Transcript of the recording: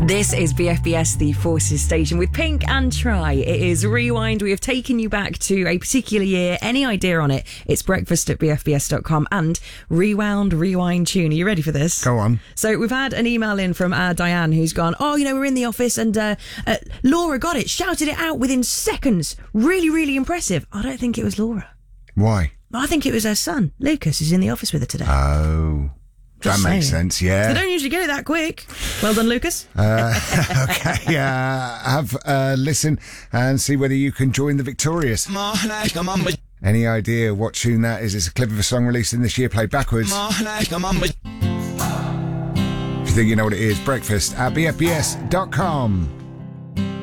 This is BFBS, the Forces Station, with Pink and Try. It is Rewind. We have taken you back to a particular year. Any idea on it? It's breakfast at bfbs.com and Rewind Tune. Are you ready for this? Go on. So we've had an email in from Diane who's gone, we're in the office and Laura got it, shouted it out within seconds. Really, really impressive. I don't think it was Laura. Why? I think it was her son, Lucas, who's in the office with her today. Oh, that makes sense, yeah. They don't usually get it that quick. Well done, Lucas. Okay, have a listen and see whether you can join the victorious. Any idea what tune that is? It's a clip of a song released in this year, played backwards. If you think you know what it is, breakfast at bfbs.com.